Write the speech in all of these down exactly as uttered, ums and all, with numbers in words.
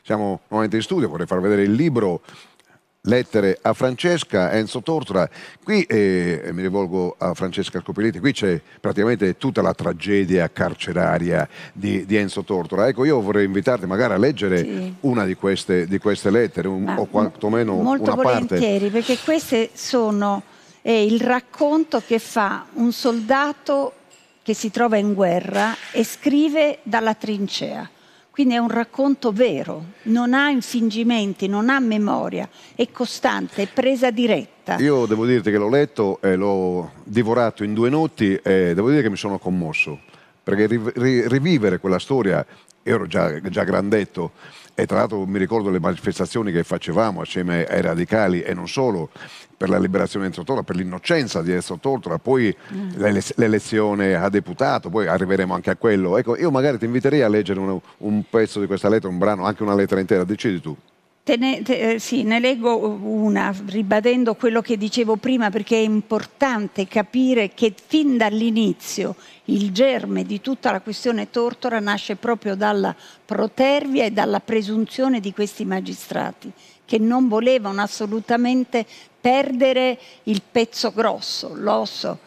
siamo nuovamente in studio, vorrei far vedere il libro Lettere a Francesca, Enzo Tortora. Qui eh, mi rivolgo a Francesca Scopelliti, qui c'è praticamente tutta la tragedia carceraria di, di Enzo Tortora. Ecco, io vorrei invitarti magari a leggere sì. una di queste, di queste lettere, un, o quantomeno molto una parte. volentieri, perché queste sono è il racconto che fa un soldato che si trova in guerra e scrive dalla trincea. Quindi è un racconto vero, non ha infingimenti, non ha memoria, è costante, è presa diretta. Io devo dirti che l'ho letto e l'ho divorato in due notti e devo dire che mi sono commosso, perché ri- ri- rivivere quella storia, ero già, già grandetto, e tra l'altro mi ricordo le manifestazioni che facevamo assieme ai radicali e non solo, per la liberazione di Enzo Tortora, per l'innocenza di Enzo Tortora, poi mm. l'elezione a deputato, poi arriveremo anche a quello. Ecco, io magari ti inviterei a leggere un, un pezzo di questa lettera, un brano, anche una lettera intera, decidi tu. Te ne, te, eh, sì, ne leggo una, ribadendo quello che dicevo prima, perché è importante capire che fin dall'inizio il germe di tutta la questione Tortora nasce proprio dalla protervia e dalla presunzione di questi magistrati, che non volevano assolutamente perdere il pezzo grosso, l'osso.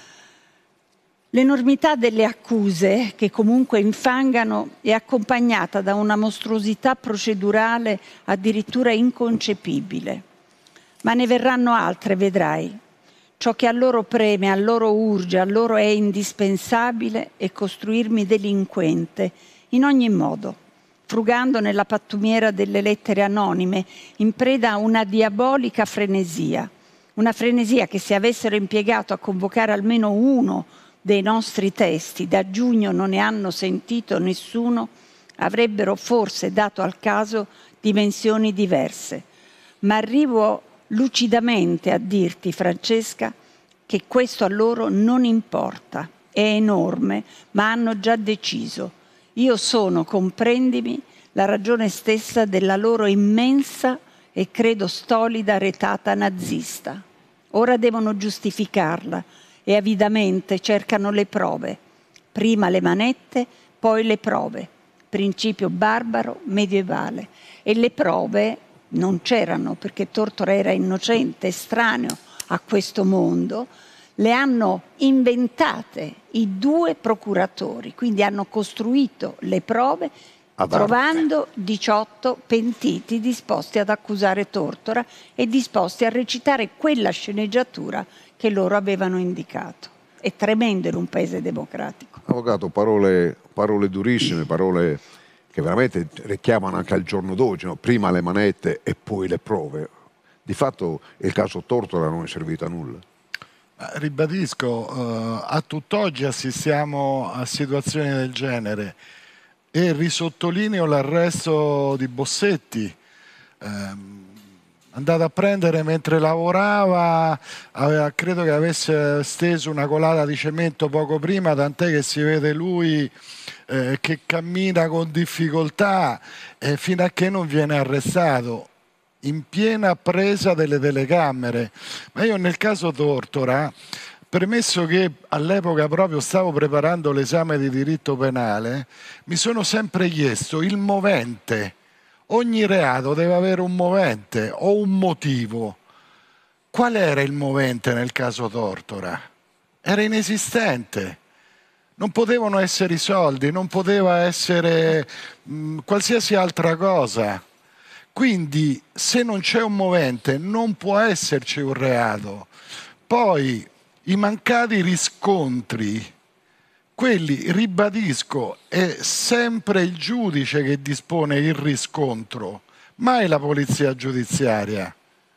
L'enormità delle accuse, che comunque infangano, è accompagnata da una mostruosità procedurale addirittura inconcepibile. Ma ne verranno altre, vedrai. Ciò che a loro preme, a loro urge, a loro è indispensabile è costruirmi delinquente, in ogni modo, frugando nella pattumiera delle lettere anonime, in preda a una diabolica frenesia. Una frenesia che, se avessero impiegato a convocare almeno uno dei nostri testi, da giugno non ne hanno sentito nessuno, avrebbero forse dato al caso dimensioni diverse. Ma arrivo lucidamente a dirti, Francesca, che questo a loro non importa, è enorme, ma hanno già deciso. Io sono, comprendimi, la ragione stessa della loro immensa e credo stolida retata nazista. Ora devono giustificarla, e avidamente cercano le prove. Prima le manette, poi le prove. Principio barbaro, medievale. E le prove non c'erano, perché Tortora era innocente, estraneo a questo mondo. Le hanno inventate i due procuratori, quindi hanno costruito le prove trovando diciotto pentiti disposti ad accusare Tortora e disposti a recitare quella sceneggiatura che loro avevano indicato. È tremendo in un paese democratico. Avvocato, parole, parole durissime, parole che veramente richiamano anche al giorno d'oggi, no? Prima le manette e poi le prove. Di fatto il caso Tortora non è servito a nulla. Ribadisco, eh, a tutt'oggi assistiamo a situazioni del genere e risottolineo l'arresto di Bossetti. Eh, andato a prendere mentre lavorava, aveva, credo che avesse steso una colata di cemento poco prima, tant'è che si vede lui eh, che cammina con difficoltà eh, fino a che non viene arrestato, in piena presa delle telecamere. Ma io nel caso Tortora, premesso che all'epoca proprio stavo preparando l'esame di diritto penale, mi sono sempre chiesto il movente. Ogni reato deve avere un movente o un motivo. Qual era il movente nel caso Tortora? Era inesistente. Non potevano essere i soldi, non poteva essere mh, qualsiasi altra cosa. Quindi se non c'è un movente non può esserci un reato. Poi i mancati riscontri, quelli, ribadisco, è sempre il giudice che dispone il riscontro, mai la polizia giudiziaria.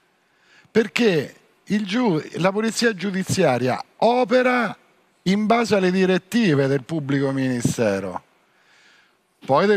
Perché il giu- la polizia giudiziaria opera in base alle direttive del pubblico ministero. Poi